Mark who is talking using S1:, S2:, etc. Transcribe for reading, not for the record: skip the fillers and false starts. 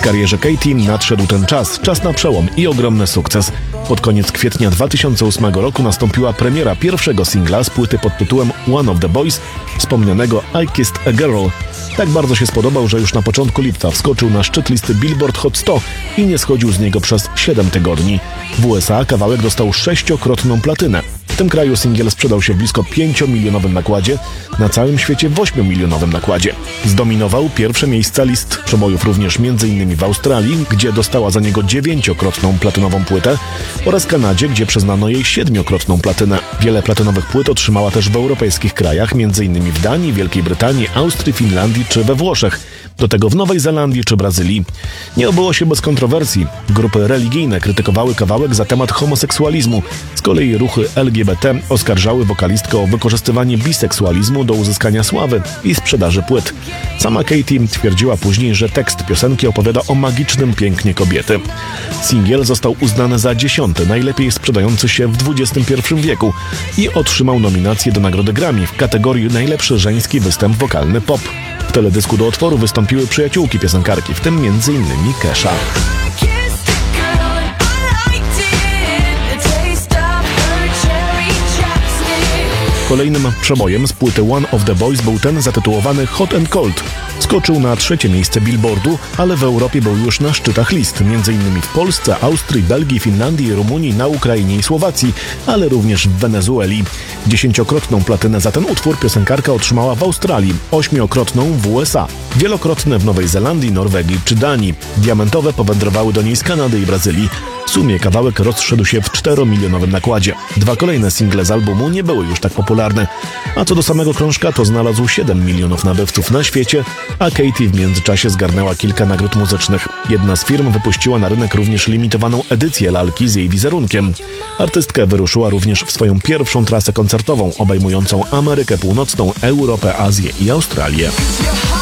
S1: karierze Katy nadszedł ten czas na przełom i ogromny sukces. Pod koniec kwietnia 2008 roku nastąpiła premiera pierwszego singla z płyty pod tytułem One of the Boys, wspomnianego I Kissed a Girl. Tak bardzo się spodobał, że już na początku lipca wskoczył na szczyt listy Billboard Hot 100 i nie schodził z niego przez 7 tygodni. W USA kawałek dostał 6-krotną platynę. W tym kraju singiel sprzedał się w blisko 5-milionowym nakładzie, na całym świecie w 8-milionowym nakładzie. Zdominował pierwsze miejsca list przebojów również m.in. w Australii, gdzie dostała za niego 9-krotną platynową płytę, oraz Kanadzie, gdzie przyznano jej 7-krotną platynę. Wiele platynowych płyt otrzymała też w europejskich krajach, m.in. w Danii, Wielkiej Brytanii, Austrii, Finlandii czy we Włoszech. Do tego w Nowej Zelandii czy Brazylii. Nie obyło się bez kontrowersji. Grupy religijne krytykowały kawałek za temat homoseksualizmu. Z kolei ruchy LGBT oskarżały wokalistkę o wykorzystywanie biseksualizmu do uzyskania sławy i sprzedaży płyt. Sama Katy twierdziła później, że tekst piosenki opowiada o magicznym pięknie kobiety. Singiel został uznany za 10. najlepiej sprzedający się w XXI wieku i otrzymał nominację do nagrody Grammy w kategorii najlepszy żeński występ wokalny pop. W teledysku do utworu wystąpiły przyjaciółki piosenkarki, w tym m.in. Kesha. Kolejnym przebojem z płyty One of the Boys był ten zatytułowany Hot and Cold. Skoczył na 3. miejsce Billboardu, ale w Europie był już na szczytach list, m.in. w Polsce, Austrii, Belgii, Finlandii, Rumunii, na Ukrainie i Słowacji, ale również w Wenezueli. 10-krotną platynę za ten utwór piosenkarka otrzymała w Australii, 8-krotną w USA, wielokrotne w Nowej Zelandii, Norwegii czy Danii. Diamentowe powędrowały do niej z Kanady i Brazylii. W sumie kawałek rozszedł się w 4-milionowym nakładzie. 2 kolejne single z albumu nie były już tak popularne. A co do samego krążka, to znalazł 7 milionów nabywców na świecie, a Katy w międzyczasie zgarnęła kilka nagród muzycznych. Jedna z firm wypuściła na rynek również limitowaną edycję lalki z jej wizerunkiem. Artystka wyruszyła również w swoją pierwszą trasę koncertową, obejmującą Amerykę Północną, Europę, Azję i Australię.